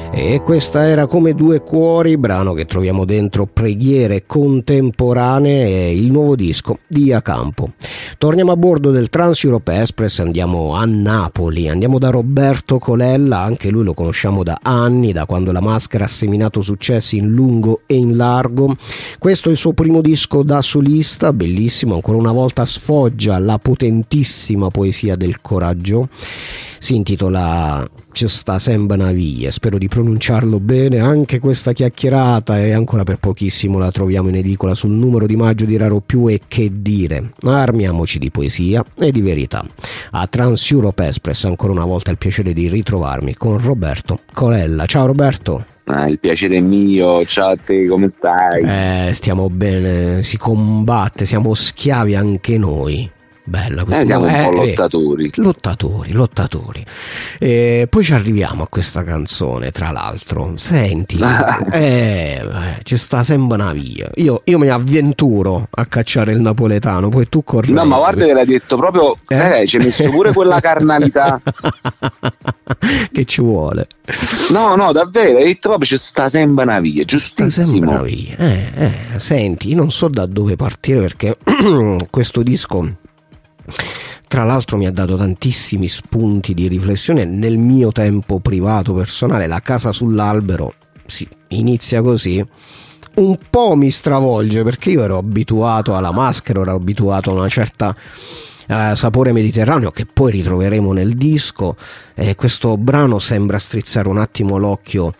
E questa era Come due cuori, brano che troviamo dentro Preghiere contemporanee, il nuovo disco di Ia Campo. Torniamo a bordo del Trans Europe Express, andiamo a Napoli, andiamo da Roberto Colella, anche lui lo conosciamo da anni, da quando La Maschera ha seminato successi in lungo e in largo. Questo è il suo primo disco da solista, bellissimo, ancora una volta sfoggia la potentissima poesia del coraggio. Si intitola Ci sta sembra una via, spero di pronunciarlo bene. Anche questa chiacchierata, e ancora per pochissimo la troviamo in edicola sul numero di maggio di Raro Più. E che dire, armiamoci di poesia e di verità. A Trans Europe Express ancora una volta il piacere di ritrovarmi con Roberto Colella. Ciao Roberto. Il piacere è mio, ciao a te, come stai? Stiamo bene, si combatte, siamo schiavi anche noi. Bella questa, siamo un po' lottatori. Lottatori. Poi ci arriviamo a questa canzone, tra l'altro. Senti, ci sta sempre una via. Io mi avventuro a cacciare il napoletano, poi tu corri. No, ma guarda che l'hai detto proprio, ci hai messo pure quella carnalità. Che ci vuole. No, davvero, hai detto proprio ci sta sempre una via, giustissimo. Sta sempre una via. Senti, io non so da dove partire, perché questo disco, tra l'altro, mi ha dato tantissimi spunti di riflessione nel mio tempo privato, personale. La casa sull'albero, sì, inizia così, un po' mi stravolge, perché io ero abituato alla Maschera, ero abituato a una certa sapore mediterraneo che poi ritroveremo nel disco. Questo brano sembra strizzare un attimo l'occhio